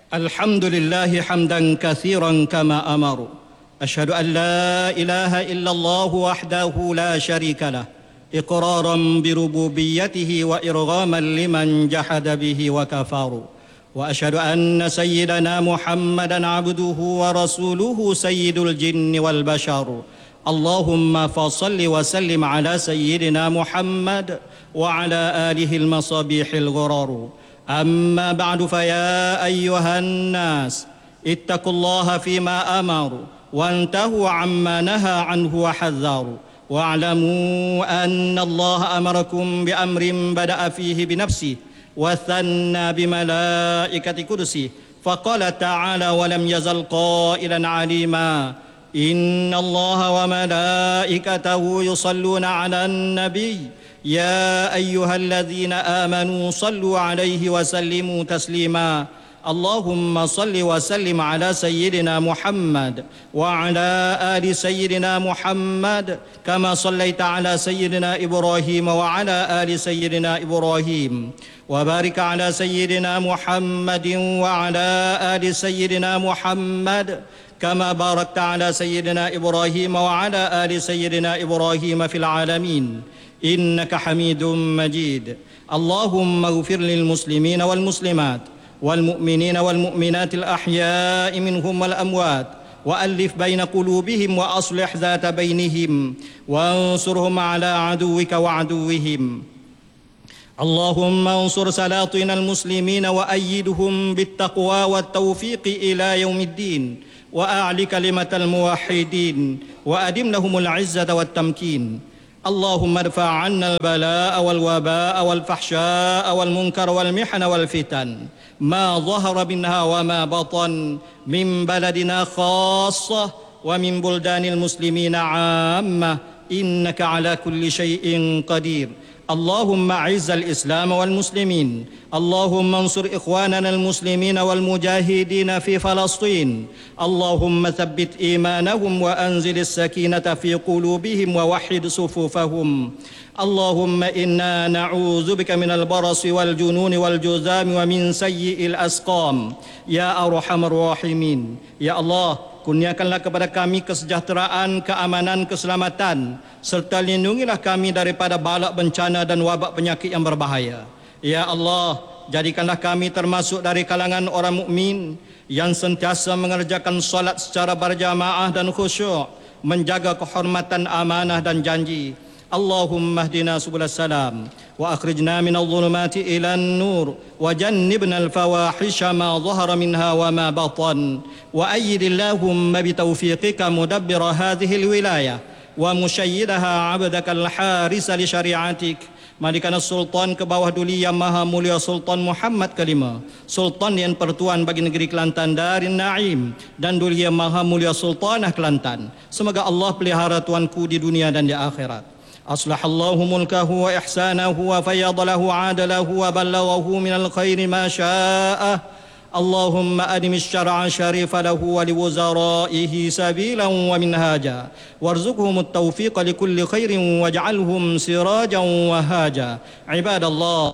الحمد لله حمدا كثيرا كما أمر. أشهد أن لا إله إلا الله وحده لا شريك له إقرارا بربوبيته وإرغاما لمن جحد به وكفر. وأشهد أن سيدنا محمدا عبده ورسوله سيد الجن والبشر. اللهم فصل وسلم على سيدنا محمد وعلى آله المصابيح الغرار. أما بعد فيا أيها الناس اتقوا الله فيما أمر وانتهوا عما نهى عنه وحذروا، واعلموا أن الله أمركم بأمر بدأ فيه بنفسه وثنى بملائكة قدسه، فقال تعالى: ولم يزل قائلا عليما إن الله وملائكته يصلون على النبي يا أيها الذين آمنوا صلوا عليه وسلموا تسليما. اللهم صل وسلم على سيدنا محمد وعلى آل سيدنا محمد كما صليت على سيدنا إبراهيم وعلى آل سيدنا إبراهيم، وبارك على سيدنا محمد وعلى آل سيدنا محمد كما باركت على سيدنا إبراهيم وعلى آل سيدنا إبراهيم في العالمين إنك حميد مجيد. اللهم اغفر للمسلمين والمسلمات والمؤمنين والمؤمنات الأحياء منهم والأموات، وألف بين قلوبهم وأصلح ذات بينهم، وانصرهم على عدوك وعدوهم. اللهم انصر سلاطين المسلمين وأيدهم بالتقوى والتوفيق إلى يوم الدين، وأعل كلمة الموحدين، وأدم لهم العزة والتمكين. اللهم ادفع عنا البلاء والوباء والفحشاء والمنكر والمحن والفتن ما ظهر منها وما بطن، من بلدنا خاصة ومن بلدان المسلمين عامة، إنك على كل شيء قدير. اللهم أعز الإسلام والمسلمين، اللهم انصر إخواننا المسلمين والمجاهدين في فلسطين، اللهم ثبت إيمانهم وأنزل السكينة في قلوبهم ووحد صفوفهم. اللهم إنا نعوذ بك من البرص والجنون والجذام ومن سيء الأسقام يا أرحم الراحمين. Ya Allah, kurniakanlah kepada kami kesejahteraan, keamanan, keselamatan, serta lindungilah kami daripada bala bencana dan wabak penyakit yang berbahaya. Ya Allah, jadikanlah kami termasuk dari kalangan orang mukmin yang sentiasa mengerjakan solat secara berjamaah dan khusyuk, menjaga kehormatan amanah dan janji. Allahumma hdina subulas salam wa akhrijna minal zulumati ilan nur wa jannibna al-fawahisha ma zahara minha wa ma batan, wa ayyidillahumma bitawfiqika mudabbira hadhihi al-wilayah wa musyayyidaha abdaka al-harisa li syari'atik. Malikana Sultan ke bawah duli yang maha mulia Sultan Muhammad kelima, Sultan yang pertuan bagi negeri Kelantan Darin Naim, dan duli yang maha mulia Sultanah Kelantan. Semoga Allah pelihara tuanku di dunia dan di akhirat. Aslahallahu mulkahu wa ihsanahu wa fayyadalahu adalahu wa ballaghahu minal khairi ma sya'a. Allahumma adim syar'a syarifa lahu wa liwuzaraihi sabilan wa minhaja, warzuqhum at-tawfiqa likulli khairin waj'alhum sirajan wa haja. Ibadallah,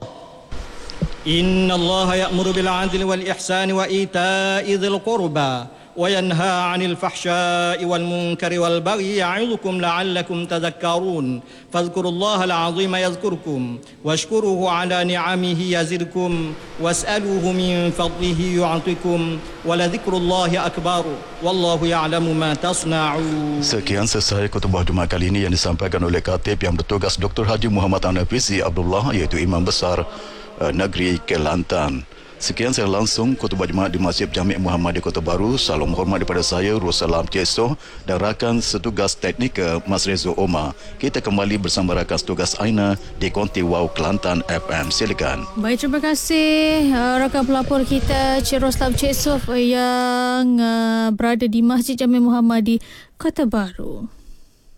inna Allah ya'muru bil 'adli wal ihsani wa ita'i dhil qurba وينهى عن الفحشاء والمنكر والبغي يعظكم لعلكم تذكرون فاذكروا الله العظيم يذكركم واشكروه على نعمه يزدكم واسألوه من فضله يعطكم ولذكر الله أكبر والله يعلم ما تصنعون. Sekian selesai khutbah Jumaat kali ini yang disampaikan oleh Khatib yang bertugas Dr. Haji Muhammad Hanafizi Abdullah, iaitu Imam Besar Negeri Kelantan. Sekian saya langsung khutbah Jumaat di Masjid Jami' Muhammad di Kota Baru. Salam hormat daripada saya, Russalam Cesoh, dan rakan setugas teknik Mas Rezo Omar. Kita kembali bersama rakan setugas Aina di Konti Wow Kelantan FM. Silakan. Baik, terima kasih rakan pelapor kita Cik Russalam Cesoh yang berada di Masjid Jami' Muhammad di Kota Baru.